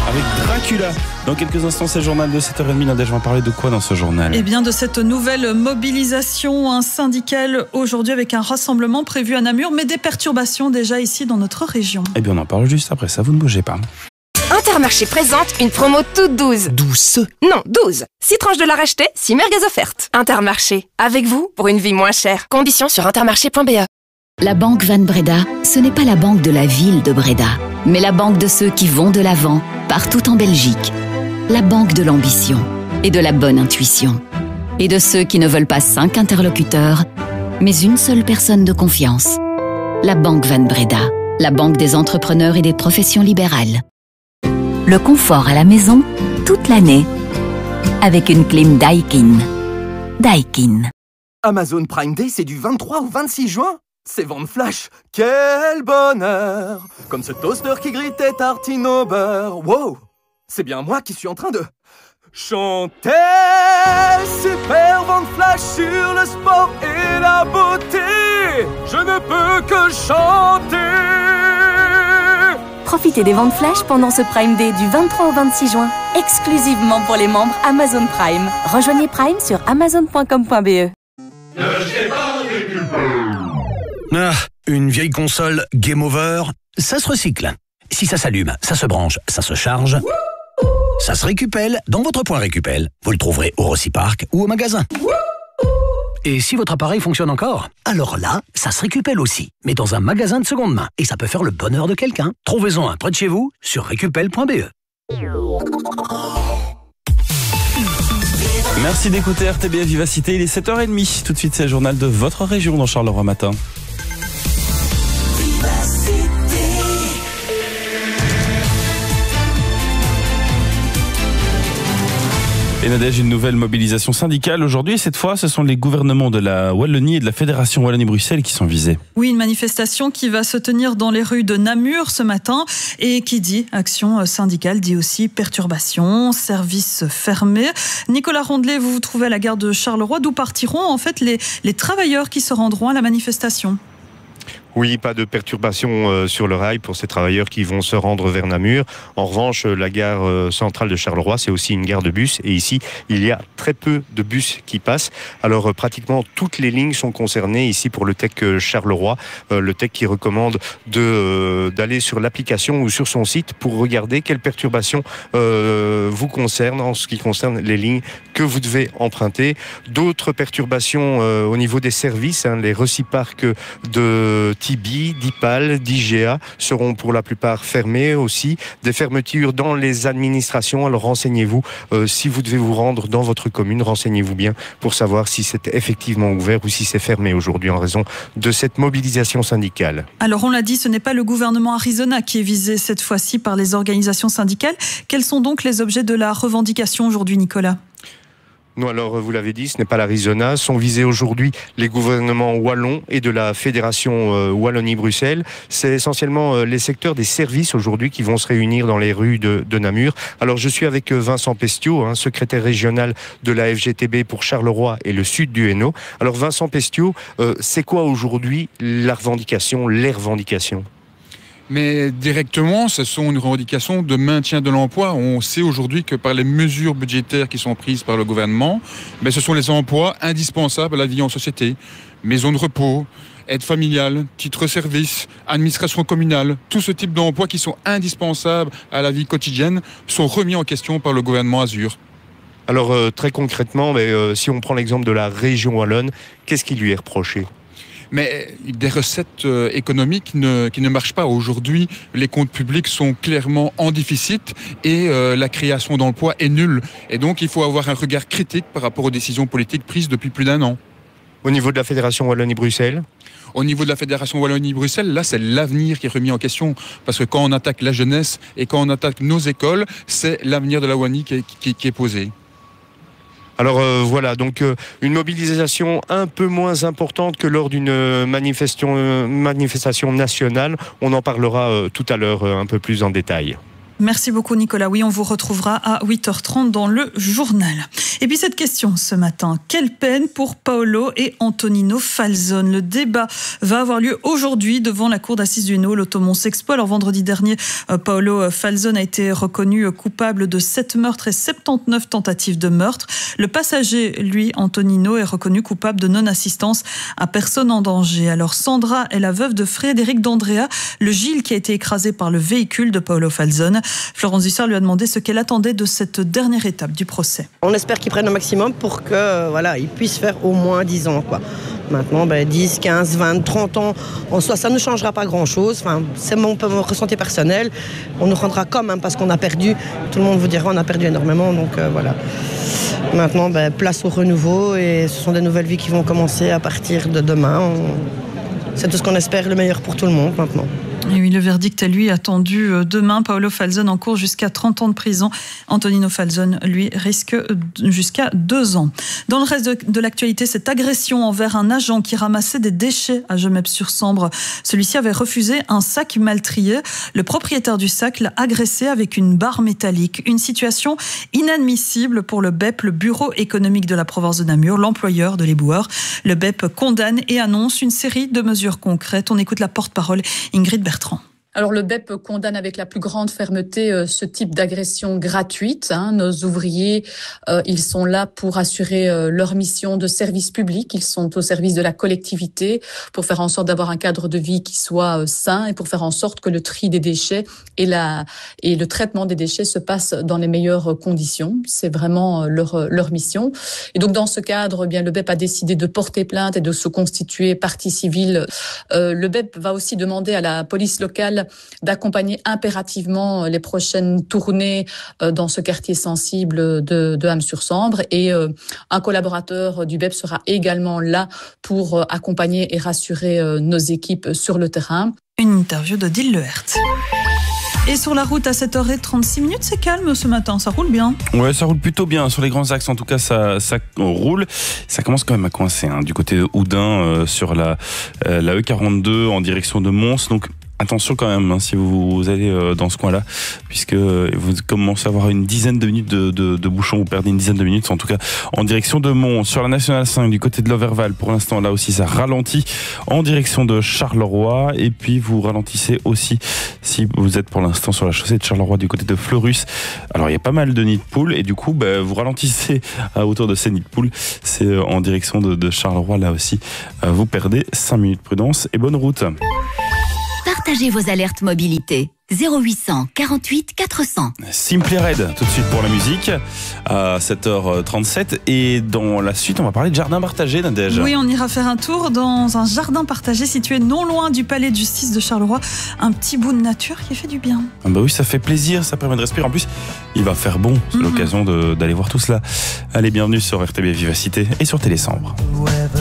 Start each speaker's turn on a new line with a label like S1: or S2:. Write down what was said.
S1: Avec Dracula. Dans quelques instants, c'est le journal de 7h30. Nadège va parler de quoi dans ce journal?
S2: Eh bien, de cette nouvelle mobilisation syndicale aujourd'hui avec un rassemblement prévu à Namur, mais des perturbations déjà ici dans notre région.
S1: Eh bien, on en parle juste après ça, vous ne bougez pas.
S3: Intermarché présente une promo toute 12.
S4: 12.
S3: Non, 12. 6 tranches de la rachetée, 6 merguez offertes. Intermarché, avec vous pour une vie moins chère. Conditions sur intermarché.be.
S5: La banque Van Breda, ce n'est pas la banque de la ville de Breda, mais la banque de ceux qui vont de l'avant, partout en Belgique. La banque de l'ambition et de la bonne intuition. Et de ceux qui ne veulent pas 5 interlocuteurs, mais une seule personne de confiance. La banque Van Breda, la banque des entrepreneurs et des professions libérales. Le confort à la maison, toute l'année, avec une clim Daikin. Daikin.
S4: Amazon Prime Day, c'est du 23 au 26 juin. C'est vente flash. Quel bonheur! Comme ce toaster qui grille tes tartines au beurre. Wow! C'est bien moi qui suis en train de chanter. Super vente flash sur le sport et la beauté. Je ne peux que chanter.
S6: Profitez des ventes flash pendant ce Prime Day du 23 au 26 juin, exclusivement pour les membres Amazon Prime. Rejoignez Prime sur amazon.com.be.
S7: Ah, une vieille console Game Over, ça se recycle. Si ça s'allume, ça se branche, ça se charge, ça se récupère dans votre point récupère. Vous le trouverez au Rocipark ou au magasin. Et si votre appareil fonctionne encore, alors là, ça se récupère aussi, mais dans un magasin de seconde main. Et ça peut faire le bonheur de quelqu'un. Trouvez-en un près de chez vous sur récupel.be.
S1: Merci d'écouter RTBF Vivacité. Il est 7h30. Tout de suite, c'est le journal de votre région dans Charleroi Matin. Et Nadège, une nouvelle mobilisation syndicale aujourd'hui. Cette fois, ce sont les gouvernements de la Wallonie et de la Fédération Wallonie-Bruxelles qui sont visés.
S2: Oui, une manifestation qui va se tenir dans les rues de Namur ce matin. Et qui dit action syndicale, dit aussi perturbation, services fermés. Nicolas Rondelet, vous vous trouvez à la gare de Charleroi. D'où partiront en fait les travailleurs qui se rendront à la manifestation?
S8: Oui, pas de perturbation sur le rail pour ces travailleurs qui vont se rendre vers Namur. En revanche, la gare centrale de Charleroi, c'est aussi une gare de bus. Et ici, il y a très peu de bus qui passent. Alors, pratiquement toutes les lignes sont concernées ici pour le TEC Charleroi. Le TEC qui recommande d'aller sur l'application ou sur son site pour regarder quelles perturbations vous concernent en ce qui concerne les lignes que vous devez emprunter. D'autres perturbations au niveau des services, les Rocipark de Tibi, d'Ipal, d'IGA seront pour la plupart fermés aussi. Des fermetures dans les administrations. Alors renseignez-vous si vous devez vous rendre dans votre commune, renseignez-vous bien pour savoir si c'est effectivement ouvert ou si c'est fermé aujourd'hui en raison de cette mobilisation syndicale.
S2: Alors on l'a dit, ce n'est pas le gouvernement Arizona qui est visé cette fois-ci par les organisations syndicales. Quels sont donc les objets de la revendication aujourd'hui, Nicolas ?
S8: Non, alors vous l'avez dit, ce n'est pas l'Arizona. Sont visés aujourd'hui les gouvernements wallons et de la Fédération Wallonie-Bruxelles. C'est essentiellement les secteurs des services aujourd'hui qui vont se réunir dans les rues de Namur. Alors je suis avec Vincent Pestiot, secrétaire régional de la FGTB pour Charleroi et le sud du Hainaut. Alors Vincent Pestiot, c'est quoi aujourd'hui la revendication, les revendications ?
S9: Mais directement, ce sont une revendication de maintien de l'emploi. On sait aujourd'hui que par les mesures budgétaires qui sont prises par le gouvernement, ce sont les emplois indispensables à la vie en société. Maison de repos, aide familiale, titre-service, administration communale, tout ce type d'emplois qui sont indispensables à la vie quotidienne sont remis en question par le gouvernement Azur.
S8: Alors très concrètement, si on prend l'exemple de la région wallonne, qu'est-ce qui lui est reproché ?
S9: Mais des recettes économiques qui ne marchent pas. Aujourd'hui, les comptes publics sont clairement en déficit et la création d'emplois est nulle. Et donc, il faut avoir un regard critique par rapport aux décisions politiques prises depuis plus d'1 an.
S8: Au niveau de la Fédération Wallonie-Bruxelles ?
S9: Au niveau de la Fédération Wallonie-Bruxelles, là, c'est l'avenir qui est remis en question. Parce que quand on attaque la jeunesse et quand on attaque nos écoles, c'est l'avenir de la Wallonie qui est posé.
S8: Alors voilà, donc une mobilisation un peu moins importante que lors d'une manifestation nationale. On en parlera tout à l'heure un peu plus en détail.
S2: Merci beaucoup Nicolas. Oui, on vous retrouvera à 8h30 dans le journal. Et puis cette question ce matin, quelle peine pour Paolo et Antonino Falzone? Le débat va avoir lieu aujourd'hui devant la cour d'assises du Hainaut, l'Automont s'expo. Alors vendredi dernier, Paolo Falzone a été reconnu coupable de 7 meurtres et 79 tentatives de meurtre. Le passager, lui, Antonino, est reconnu coupable de non-assistance à personne en danger. Alors Sandra est la veuve de Frédéric D'Andrea, le Gilles qui a été écrasé par le véhicule de Paolo Falzone. Florence Dussart lui a demandé ce qu'elle attendait de cette dernière étape du procès.
S10: On espère qu'ils prennent au maximum pour que ils puissent faire au moins 10 ans. Maintenant, 10, 15, 20, 30 ans, en soi, ça ne changera pas grand-chose. C'est mon ressenti personnel. On nous rendra quand même parce qu'on a perdu. Tout le monde vous dira on a perdu énormément. Donc voilà. Maintenant, place au renouveau et ce sont des nouvelles vies qui vont commencer à partir de demain. C'est tout ce qu'on espère, le meilleur pour tout le monde maintenant.
S2: Et oui, le verdict est lui attendu demain. Paolo Falzone en cours jusqu'à 30 ans de prison. Antonino Falzone, lui, risque jusqu'à 2 ans. Dans le reste de l'actualité, cette agression envers un agent qui ramassait des déchets à Gemep-sur-Sambre. Celui-ci avait refusé un sac mal trié. Le propriétaire du sac l'a agressé avec une barre métallique. Une situation inadmissible pour le BEP, le Bureau économique de la province de Namur, l'employeur de l'éboueur. Le BEP condamne et annonce une série de mesures concrètes. On écoute la porte-parole Ingrid Bertrand.
S11: Alors le BEP condamne avec la plus grande fermeté ce type d'agression gratuite. Nos ouvriers, ils sont là pour assurer leur mission de service public. Ils sont au service de la collectivité pour faire en sorte d'avoir un cadre de vie qui soit sain et pour faire en sorte que le tri des déchets et le traitement des déchets se passe dans les meilleures conditions. C'est vraiment leur mission. Et donc dans ce cadre, le BEP a décidé de porter plainte et de se constituer partie civile. Le BEP va aussi demander à la police locale d'accompagner impérativement les prochaines tournées dans ce quartier sensible de Ham-sur-Sambre. Et un collaborateur du BEP sera également là pour accompagner et rassurer nos équipes sur le terrain.
S2: Une interview d'Odile Lehert. Et sur la route à 7h36, c'est calme ce matin, ça roule bien.
S1: Ouais, ça roule plutôt bien. Sur les grands axes, en tout cas, ça roule. Ça commence quand même à coincer du côté de Houdin sur la E42 en direction de Mons. Donc attention quand même si vous allez dans ce coin-là, puisque vous commencez à avoir une dizaine de minutes de bouchons, vous perdez une dizaine de minutes, en tout cas en direction de Mons. Sur la Nationale 5 du côté de l'Overval, pour l'instant là aussi ça ralentit en direction de Charleroi, et puis vous ralentissez aussi si vous êtes pour l'instant sur la chaussée de Charleroi du côté de Fleurus. Alors il y a pas mal de nids de poules et du coup vous ralentissez à hauteur de ces nids de poules, c'est en direction de Charleroi là aussi. Vous perdez 5 minutes, prudence et bonne route.
S5: Partagez vos alertes mobilité. 0800 48 400.
S1: Simply Red, tout de suite pour la musique, à 7h37. Et dans la suite, on va parler de jardin partagé, Nadège.
S2: Oui, on ira faire un tour dans un jardin partagé situé non loin du palais de justice de Charleroi. Un petit bout de nature qui fait du bien.
S1: Oui, ça fait plaisir, ça permet de respirer. En plus, il va faire bon. C'est l'occasion d'aller voir tout cela. Allez, bienvenue sur RTB Vivacité et sur Télésambre.